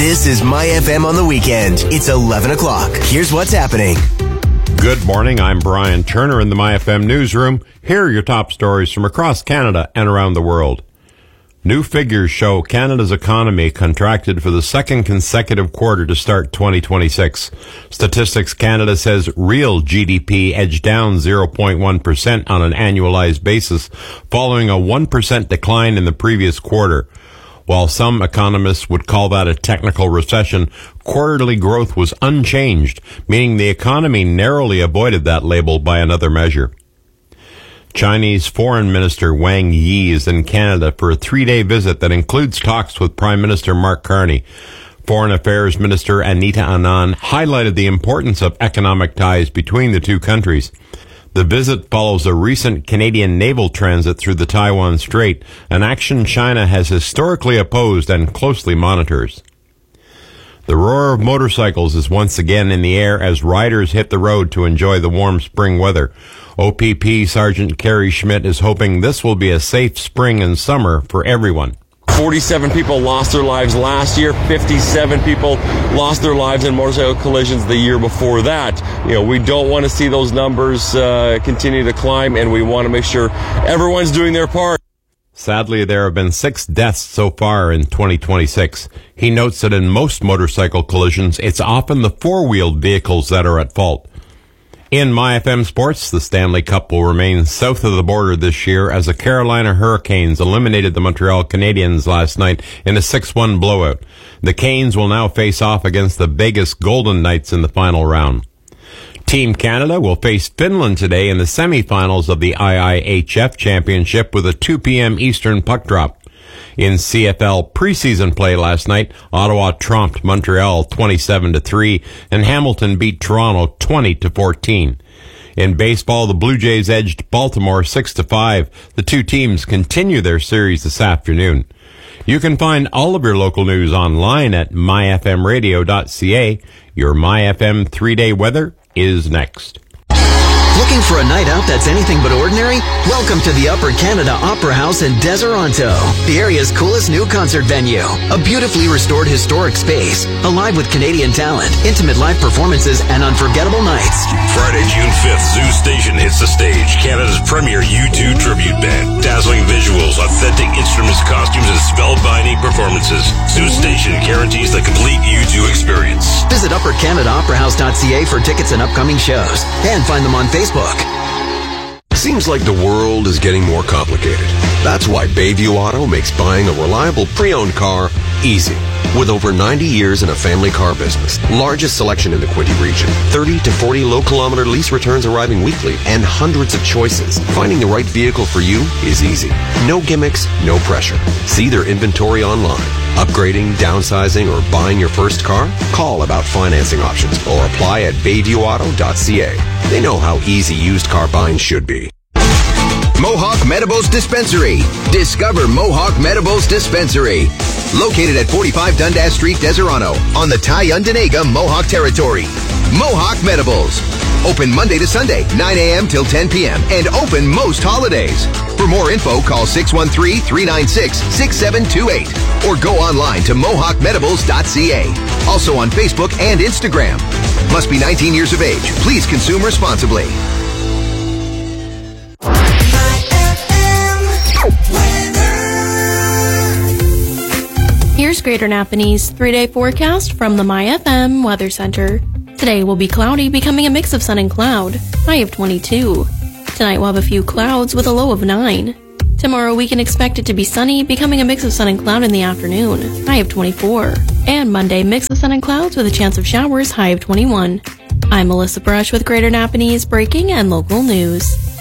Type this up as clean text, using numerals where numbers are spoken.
This is My FM on the weekend. It's 11 o'clock. Here's what's happening. Good morning. I'm Brian Turner in the My FM newsroom. Here are your top stories from across Canada and around the world. New figures show Canada's economy contracted for the second consecutive quarter to start 2026. Statistics Canada says real GDP edged down 0.1% on an annualized basis, following a 1% decline in the previous quarter. While some economists would call that a technical recession, quarterly growth was unchanged, meaning the economy narrowly avoided that label by another measure. Chinese Foreign Minister Wang Yi is in Canada for a 3-day visit that includes talks with Prime Minister Mark Carney. Foreign Affairs Minister Anita Anand highlighted the importance of economic ties between the two countries. The visit follows a recent Canadian naval transit through the Taiwan Strait, an action China has historically opposed and closely monitors. The roar of motorcycles is once again in the air as riders hit the road to enjoy the warm spring weather. OPP Sergeant Kerry Schmidt is hoping this will be a safe spring and summer for everyone. 47 people lost their lives last year. 57 people lost their lives in motorcycle collisions the year before that. We don't want to see those numbers continue to climb, and we want to make sure everyone's doing their part. Sadly, there have been 6 deaths so far in 2026. He notes that in most motorcycle collisions, it's often the four-wheeled vehicles that are at fault. In My FM Sports, the Stanley Cup will remain south of the border this year as the Carolina Hurricanes eliminated the Montreal Canadiens last night in a 6-1 blowout. The Canes will now face off against the Vegas Golden Knights in the final round. Team Canada will face Finland today in the semifinals of the IIHF Championship with a 2 p.m. Eastern puck drop. In CFL preseason play last night, Ottawa trumped Montreal 27-3, and Hamilton beat Toronto 20-14. In baseball, the Blue Jays edged Baltimore 6-5. The two teams continue their series this afternoon. You can find all of your local news online at myfmradio.ca. Your MyFM 3-day weather is next. Looking for a night out that's anything but ordinary? Welcome to the Upper Canada Opera House in Deseronto, the area's coolest new concert venue. A beautifully restored historic space, alive with Canadian talent, intimate live performances, and unforgettable nights. Friday, June 5th, Zoo Station hits the stage. Canada's premier U2 tribute band. Dazzling visuals, authentic instruments, costumes, and spellbinding performances. Zoo Station guarantees the complete U2 experience. Visit uppercanadaoperahouse.ca for tickets and upcoming shows, and find them on Facebook. Seems like the world is getting more complicated. That's why Bayview Auto makes buying a reliable pre-owned car easy. With over 90 years in a family car business, largest selection in the Quinte region, 30 to 40 low-kilometer lease returns arriving weekly, and hundreds of choices, finding the right vehicle for you is easy. No gimmicks, no pressure. See their inventory online. Upgrading, downsizing, or buying your first car? Call about financing options or apply at bayviewauto.ca. They know how easy used car buying should be. Mohawk Medibles Dispensary. Discover Mohawk Medibles Dispensary. Located at 45 Dundas Street, Deseronto, on the Tyundinaga Mohawk Territory. Mohawk Medibles. Open Monday to Sunday, 9 a.m. till 10 p.m. and open most holidays. For more info, call 613-396-6728 or go online to mohawkmedibles.ca. Also on Facebook and Instagram. Must be 19 years of age. Please consume responsibly. Here's Greater Napanese 3-day forecast from the My FM Weather Center. Today will be cloudy, becoming a mix of sun and cloud, high of 22. Tonight we'll have a few clouds with a low of 9. Tomorrow we can expect it to be sunny, becoming a mix of sun and cloud in the afternoon, high of 24. And Monday, mix of sun and clouds with a chance of showers, high of 21. I'm Melissa Brush with Greater Napanese breaking and local news.